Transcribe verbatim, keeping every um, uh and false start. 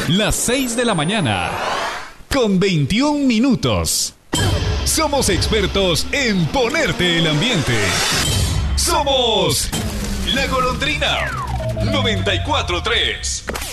Las seis de la mañana, con veintiún minutos. Somos expertos en ponerte el ambiente. Somos La Golondrina noventa y cuatro punto tres.